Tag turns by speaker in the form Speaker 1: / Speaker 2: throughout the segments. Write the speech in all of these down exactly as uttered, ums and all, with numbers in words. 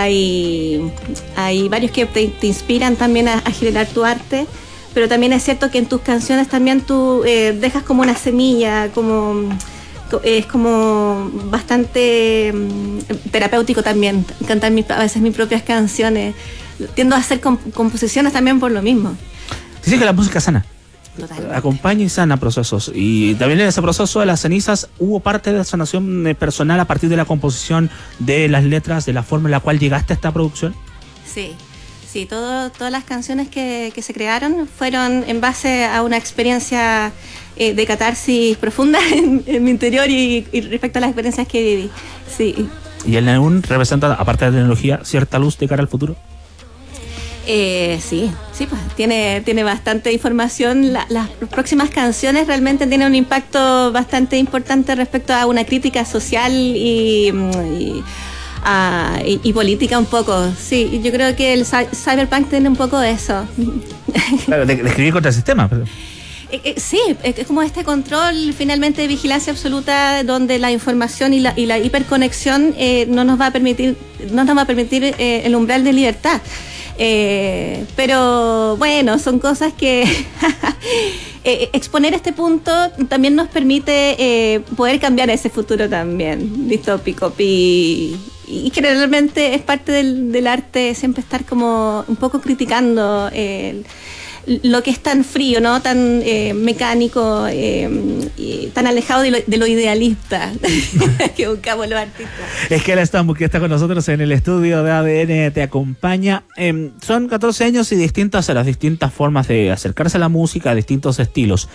Speaker 1: hay, hay varios que te, te inspiran también a, a generar tu arte, pero también es cierto que en tus canciones también tú eh, dejas como una semilla, como es como bastante um, terapéutico también, cantar mi, a veces mis propias canciones. Tiendo a hacer comp- composiciones también por lo mismo.
Speaker 2: Dice que la música sana.
Speaker 1: Totalmente.
Speaker 2: Acompaña y sana procesos. Y también en ese proceso de las cenizas hubo parte de sanación personal a partir de la composición de las letras, de la forma en la cual llegaste a esta producción.
Speaker 1: Sí, sí, todo, todas las canciones que, que se crearon fueron en base a una experiencia eh, de catarsis profunda en, en mi interior y, y respecto a las experiencias que viví. Sí.
Speaker 2: ¿Y el Neún representa, aparte de la tecnología, cierta luz de cara al futuro?
Speaker 1: Eh, sí, sí, pues tiene, tiene bastante información. La, las próximas canciones realmente tienen un impacto bastante importante respecto a una crítica social y, y, a, y, y política un poco. Sí, yo creo que el cyberpunk tiene un poco de eso.
Speaker 2: Claro, de, de escribir contra el sistema. Pero...
Speaker 1: Eh, eh, sí, es como este control finalmente de vigilancia absoluta donde la información y la, y la hiperconexión eh, no nos va a permitir, no nos va a permitir eh, el umbral de libertad. Eh, pero bueno, son cosas que eh, exponer este punto también nos permite eh, poder cambiar ese futuro también distópico y, y generalmente es parte del, del arte siempre estar como un poco criticando el lo que es tan frío, ¿no? Tan eh, mecánico, eh, y tan alejado de lo, de lo idealista que buscamos los artistas.
Speaker 2: Es que él está, que está con nosotros en el estudio de A D N, te acompaña. Eh, son catorce años y distintas las distintas formas de acercarse a la música, distintos estilos.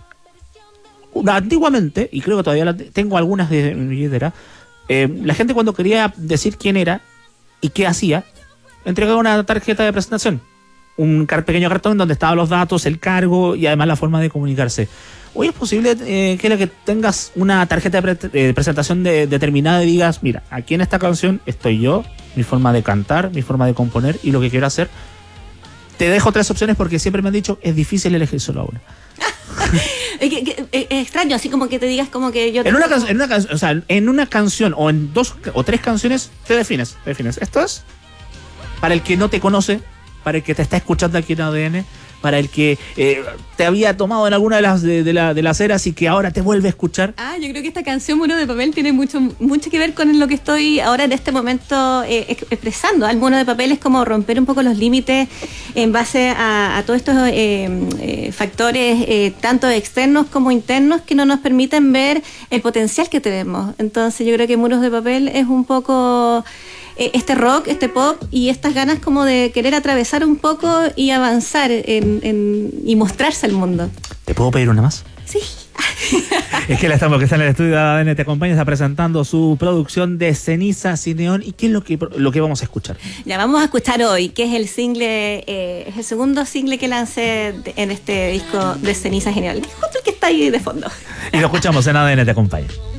Speaker 2: Antiguamente, y creo que todavía la tengo algunas de mi billetera, eh, la gente cuando quería decir quién era y qué hacía, entregaba una tarjeta de presentación. Un pequeño cartón donde estaban los datos, el cargo y además la forma de comunicarse. Hoy es posible eh, que, que tengas una tarjeta de, pre de presentación de, determinada y digas, mira, aquí en esta canción estoy yo, mi forma de cantar, mi forma de componer y lo que quiero hacer. Te dejo tres opciones porque siempre me han dicho, es difícil elegir solo una.
Speaker 1: es, que, que, es extraño, así como que te digas como que yo...
Speaker 2: En una, en, una, o sea, en una canción o en dos o tres canciones te defines, te defines. Esto es para el que no te conoce, para el que te está escuchando aquí en A D N, para el que eh, te había tomado en alguna de las de, de, la, de las eras y que ahora te vuelve a escuchar.
Speaker 1: Ah, yo creo que esta canción Muro de Papel tiene mucho mucho que ver con lo que estoy ahora en este momento eh, expresando. El Muro de Papel es como romper un poco los límites en base a, a todos estos eh, eh, factores, eh, tanto externos como internos, que no nos permiten ver el potencial que tenemos. Entonces yo creo que Muros de Papel es un poco... este rock, este pop y estas ganas como de querer atravesar un poco y avanzar en, en, y mostrarse al mundo.
Speaker 2: ¿Te puedo pedir una más?
Speaker 1: Sí.
Speaker 2: Es que la estamos, que está en el estudio de A D N, te acompaña, está presentando su producción de Cenizas y Neón. ¿Y qué es lo que, lo que vamos a escuchar?
Speaker 1: Ya vamos a escuchar hoy, que es el single, eh, es el segundo single que lancé de, en este disco de Cenizas y Neón, justo el que está ahí de fondo.
Speaker 2: Y lo escuchamos en A D N, te acompaña.